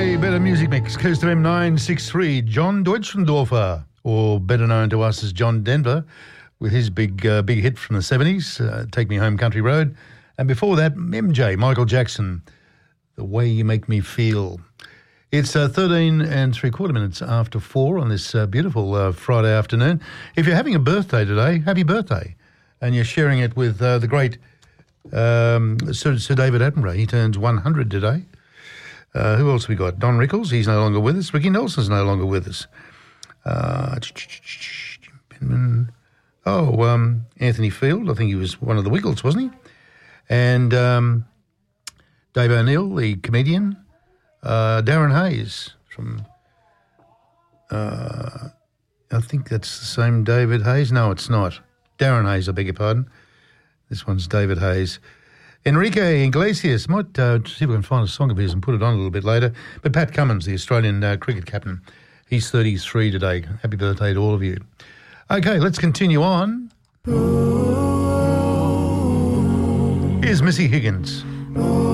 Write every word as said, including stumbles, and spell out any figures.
Play Better Music Mix, Coast of M nine sixty-three, John Deutschendorfer, or better known to us as John Denver, with his big uh, big hit from the seventies, uh, Take Me Home Country Road. And before that, M J, Michael Jackson, The Way You Make Me Feel. It's uh, thirteen and three quarter minutes after four on this uh, beautiful uh, Friday afternoon. If you're having a birthday today, happy birthday. And you're sharing it with uh, the great um, Sir, Sir David Attenborough. He turns one hundred today. Uh, who else have we got? Don Rickles, he's no longer with us. Ricky Nelson's no longer with us. Uh, oh, um, Anthony Field, I think he was one of the Wiggles, wasn't he? And um, Dave O'Neill, the comedian. Uh, Darren Hayes from, uh, I think that's the same David Hayes. No, it's not. Darren Hayes, I beg your pardon. This one's David Hayes. Enrique Iglesias, might uh, see if we can find a song of his and put it on a little bit later. But Pat Cummins, the Australian uh, cricket captain, he's thirty-three today. Happy birthday to all of you. Okay, let's continue on. Here's Missy Higgins.